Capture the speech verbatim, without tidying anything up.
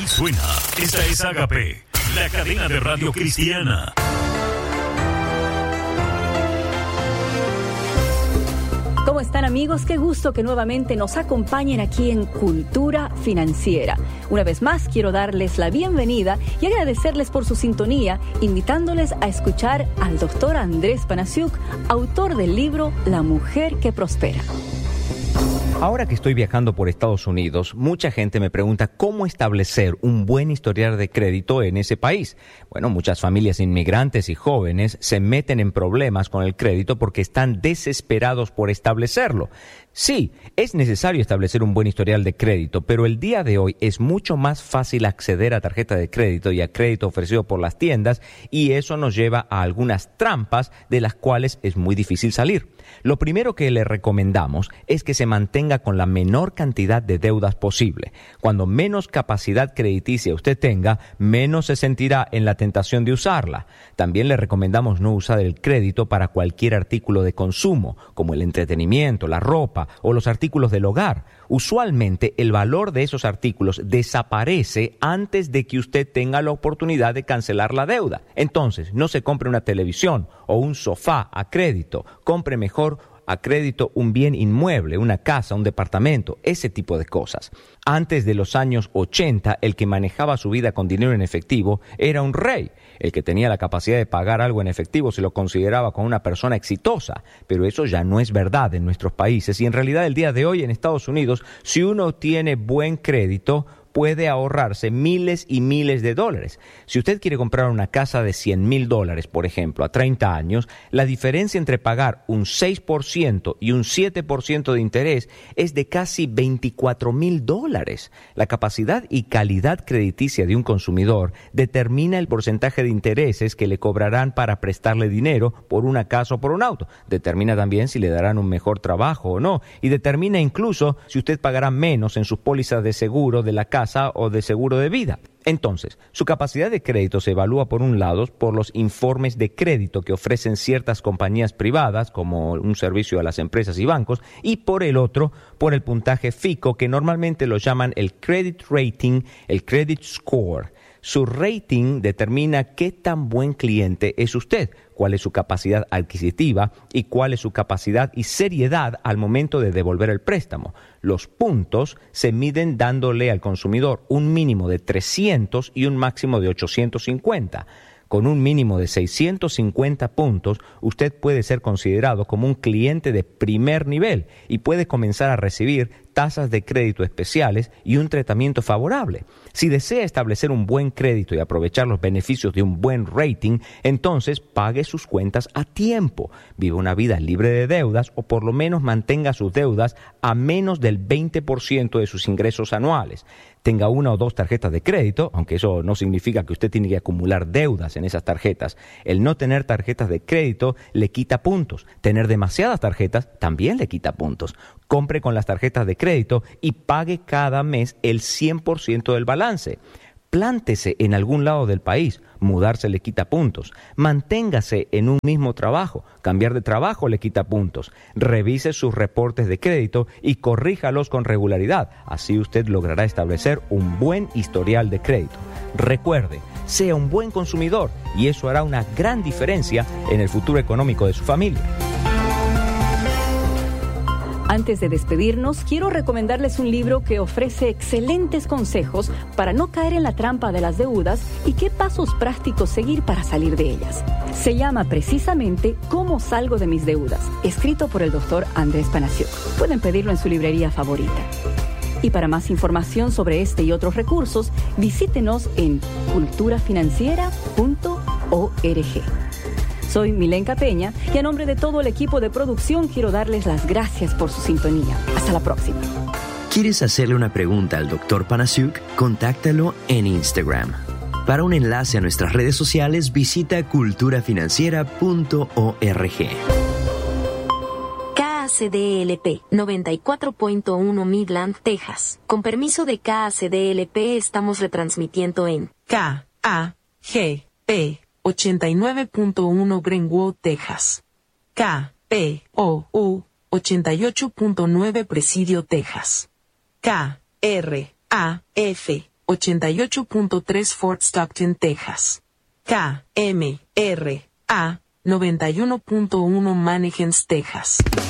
Así suena. Esta es Agape, la cadena de radio cristiana. ¿Cómo están, amigos? Qué gusto que nuevamente nos acompañen aquí en Cultura Financiera. Una vez más, quiero darles la bienvenida y agradecerles por su sintonía, invitándoles a escuchar al doctor Andrés Panasiuk, autor del libro La Mujer que Prospera. Ahora que estoy viajando por Estados Unidos, mucha gente me pregunta cómo establecer un buen historial de crédito en ese país. Bueno, muchas familias inmigrantes y jóvenes se meten en problemas con el crédito porque están desesperados por establecerlo. Sí, es necesario establecer un buen historial de crédito, pero el día de hoy es mucho más fácil acceder a tarjeta de crédito y a crédito ofrecido por las tiendas, y eso nos lleva a algunas trampas de las cuales es muy difícil salir. Lo primero que le recomendamos es que se mantenga con la menor cantidad de deudas posible. Cuando menos capacidad crediticia usted tenga, menos se sentirá en la tentación de usarla. También le recomendamos no usar el crédito para cualquier artículo de consumo, como el entretenimiento, la ropa o los artículos del hogar. Usualmente el valor de esos artículos desaparece antes de que usted tenga la oportunidad de cancelar la deuda. Entonces, no se compre una televisión o un sofá a crédito. Compre mejor a crédito un bien inmueble, una casa, un departamento, ese tipo de cosas. Antes de los años ochenta, el que manejaba su vida con dinero en efectivo era un rey. El que tenía la capacidad de pagar algo en efectivo se lo consideraba como una persona exitosa, pero eso ya no es verdad en nuestros países, y en realidad el día de hoy en Estados Unidos, si uno tiene buen crédito, puede ahorrarse miles y miles de dólares. Si usted quiere comprar una casa de cien mil dólares, por ejemplo, a treinta años, la diferencia entre pagar un seis por ciento y un siete por ciento de interés es de casi veinticuatro mil dólares. La capacidad y calidad crediticia de un consumidor determina el porcentaje de intereses que le cobrarán para prestarle dinero por una casa o por un auto. Determina también si le darán un mejor trabajo o no, y determina incluso si usted pagará menos en sus pólizas de seguro de la casa o de seguro de vida. Entonces, su capacidad de crédito se evalúa por un lado por los informes de crédito que ofrecen ciertas compañías privadas, como un servicio a las empresas y bancos, y por el otro, por el puntaje FICO, que normalmente lo llaman el credit rating, el credit score. Su rating determina qué tan buen cliente es usted, cuál es su capacidad adquisitiva y cuál es su capacidad y seriedad al momento de devolver el préstamo. Los puntos se miden dándole al consumidor un mínimo de trescientos y un máximo de ochocientos cincuenta. Con un mínimo de seiscientos cincuenta puntos, usted puede ser considerado como un cliente de primer nivel y puede comenzar a recibir tasas de crédito especiales y un tratamiento favorable. Si desea establecer un buen crédito y aprovechar los beneficios de un buen rating, entonces pague sus cuentas a tiempo, viva una vida libre de deudas o por lo menos mantenga sus deudas a menos del veinte por ciento de sus ingresos anuales. Tenga una o dos tarjetas de crédito, aunque eso no significa que usted tiene que acumular deudas en esas tarjetas. El no tener tarjetas de crédito le quita puntos. Tener demasiadas tarjetas también le quita puntos. Compre con las tarjetas de crédito y pague cada mes el cien por ciento del balance. Plántese en algún lado del país, mudarse le quita puntos. Manténgase en un mismo trabajo, cambiar de trabajo le quita puntos. Revise sus reportes de crédito y corríjalos con regularidad. Así usted logrará establecer un buen historial de crédito. Recuerde, sea un buen consumidor y eso hará una gran diferencia en el futuro económico de su familia. Antes de despedirnos, quiero recomendarles un libro que ofrece excelentes consejos para no caer en la trampa de las deudas y qué pasos prácticos seguir para salir de ellas. Se llama precisamente ¿Cómo salgo de mis deudas?, escrito por el doctor Andrés Panasiuk. Pueden pedirlo en su librería favorita. Y para más información sobre este y otros recursos, visítenos en cultura financiera punto org. Soy Milenka Peña y a nombre de todo el equipo de producción quiero darles las gracias por su sintonía. Hasta la próxima. ¿Quieres hacerle una pregunta al doctor Panasiuk? Contáctalo en Instagram. Para un enlace a nuestras redes sociales, visita cultura financiera punto org. K A C D L P noventa y cuatro punto uno Midland, Texas. Con permiso de K A C D L P estamos retransmitiendo en K A G P ochenta y nueve punto uno Greenwood, Texas. K P O U ochenta y ocho punto nueve Presidio, Texas. K R A F ochenta y ocho punto tres Fort Stockton, Texas. K M R A noventa y uno punto uno Mannequins, Texas.